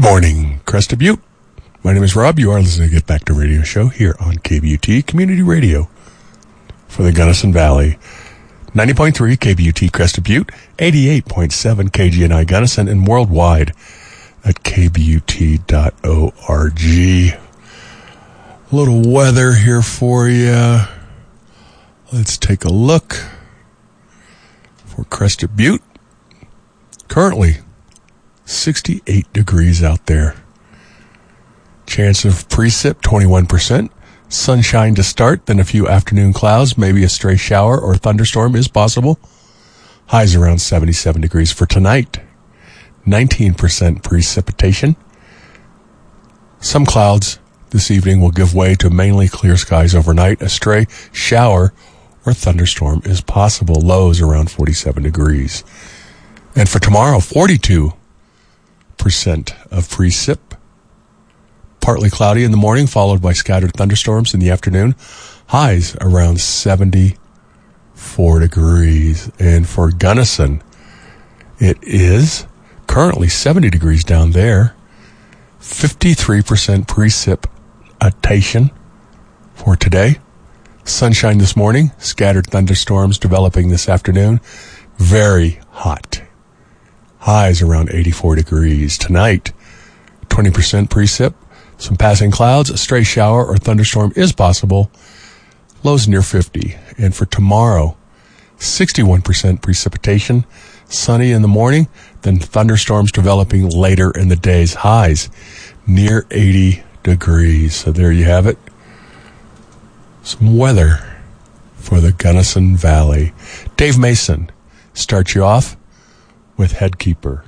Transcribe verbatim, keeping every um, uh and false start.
morning, Crested Butte. My name is Rob. You are listening to Get Back to Radio Show here on K B U T Community Radio for the Gunnison Valley. ninety point three K B U T Crested Butte, eighty-eight point seven K G N I Gunnison, and worldwide at k b u t dot org. A little weather here for you. Let's take a look for Crested Butte. Currently, sixty-eight degrees out there. Chance of precip, twenty-one percent. Sunshine to start, then a few afternoon clouds, maybe a stray shower or thunderstorm is possible. Highs around seventy-seven degrees for tonight. nineteen percent precipitation. Some clouds this evening will give way to mainly clear skies overnight. A stray shower or thunderstorm is possible. Lows around forty-seven degrees. And for tomorrow, forty-two percent of precip. Partly cloudy in the morning, followed by scattered thunderstorms in the afternoon. Highs around seventy-four degrees. And for Gunnison, it is currently seventy degrees down there. fifty-three percent precipitation for today. Sunshine this morning, scattered thunderstorms developing this afternoon. Very hot. Highs around eighty-four degrees. Tonight, twenty percent precip. Some passing clouds, a stray shower or thunderstorm is possible. Lows near fifty. And for tomorrow, sixty-one percent precipitation. Sunny in the morning, then thunderstorms developing later in the day's highs near eighty degrees. So there you have it. Some weather for the Gunnison Valley. Dave Mason starts you off with Headkeeper.